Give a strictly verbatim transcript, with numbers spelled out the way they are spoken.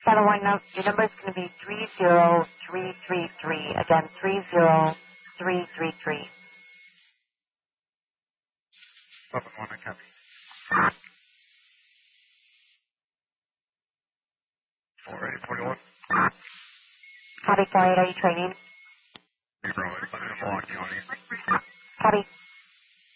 seven one, no, your number is going to be three zero three three three. Again, three zero three three three. seven one, I copy. four eight forty-one. Copy four eight, are you training? Hey, bro, I'm walking on you. Copy.